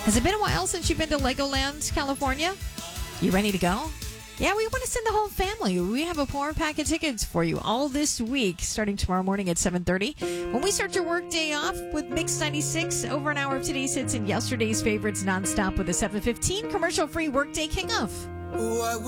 Has it been a while since you've been to Legoland, California? You ready to go? Yeah, we want to send the whole family. We have a power pack of tickets for you all this week, starting tomorrow morning at 7:30. When we start your work day off with Mix 96, over an hour of today's hits and yesterday's favorites nonstop with a 7:15 commercial-free workday kickoff.